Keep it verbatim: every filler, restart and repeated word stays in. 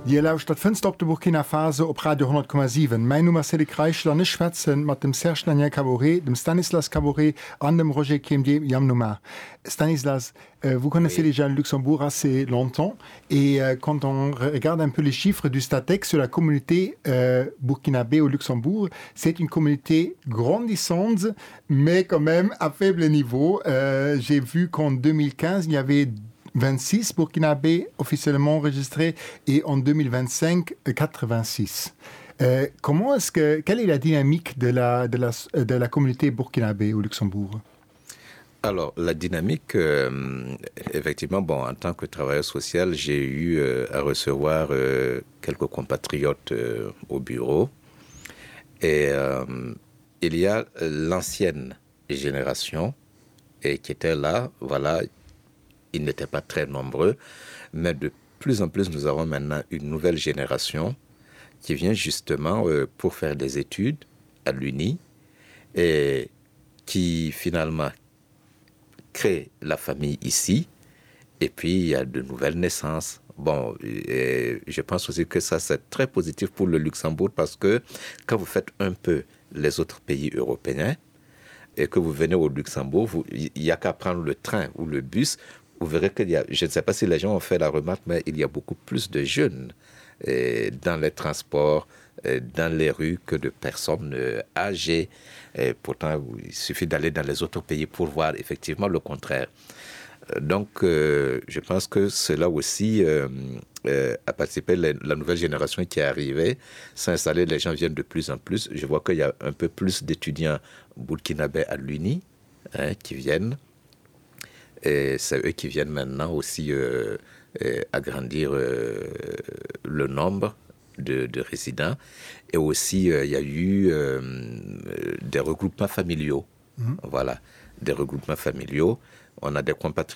Die lauscht dat Fenster op de Burkina Faso op Radio hundert Komma sieben. Mein Nummer Cédric Reichler ne schwätzen mat dem Serge Daniel Caboret, dem Stanislas Caboret an dem Roger Kemdier Yamnouma. Stanislas, euh, vous connaissez oui. déjà le Luxembourg assez longtemps et euh, quand on regarde un peu les chiffres du Statex sur la communauté euh, burkinabé au Luxembourg, c'est une communauté grandissante mais quand même à faible niveau. Euh, j'ai vu qu'en deux mille quinze, il y avait vingt-six burkinabés officiellement enregistrés et en deux mille vingt-cinq, quatre-vingt-six. Euh, comment est-ce que, quelle est la dynamique de la, de la, de la communauté burkinabé au Luxembourg? Alors, la dynamique, euh, effectivement, bon, en tant que travailleur social, j'ai eu euh, à recevoir euh, quelques compatriotes euh, au bureau. Et euh, il y a l'ancienne génération et qui était là, voilà. Ils n'étaient pas très nombreux, mais de plus en plus, nous avons maintenant une nouvelle génération qui vient justement euh, pour faire des études à l'Uni et qui finalement crée la famille ici. Et puis, il y a de nouvelles naissances. Bon, et je pense aussi que ça, c'est très positif pour le Luxembourg parce que quand vous faites un peu les autres pays européens et que vous venez au Luxembourg, il n'y a qu'à prendre le train ou le bus. Vous verrez qu'il y a, je ne sais pas si les gens ont fait la remarque, mais il y a beaucoup plus de jeunes eh, dans les transports, eh, dans les rues, que de personnes eh, âgées. Et pourtant, il suffit d'aller dans les autres pays pour voir effectivement le contraire. Donc, euh, je pense que cela aussi euh, euh, a participé, la, la nouvelle génération qui est arrivée, s'installer, les gens viennent de plus en plus. Je vois qu'il y a un peu plus d'étudiants burkinabés à l'Uni hein, qui viennent. Et c'est eux qui viennent maintenant aussi euh, euh, agrandir euh, le nombre de, de résidents. Et aussi, il euh, y a eu euh, des regroupements familiaux. Mmh. Voilà, des regroupements familiaux. On a des compatriotes